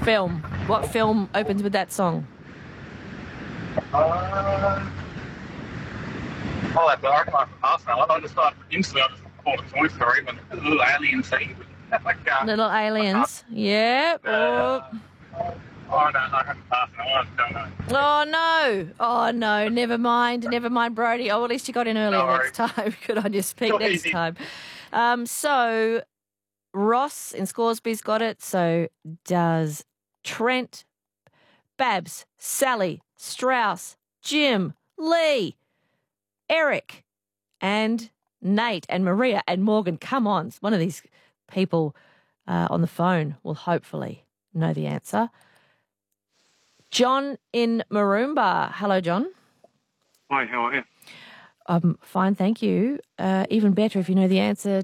Film. What film opens with that song? I'll have to reckon I can pass now. I just thought instantly I just called it Toy Story, but the little alien scene. Little Aliens. Yep. I don't know. I haven't passed now. I don't know. Oh, no. Oh, no. Never mind. Never mind, Brody. Oh, at least you got in earlier next time. Good on you. Speak next time. So Ross in Scoresby's got it. So does Trent, Babs, Sally, Strauss, Jim, Lee, Eric, and Nate, and Maria, and Morgan. Come on. One of these people on the phone will hopefully know the answer. John in Maroomba. Hello, John. Hi, how are you? Fine, thank you. Even better if you know the answer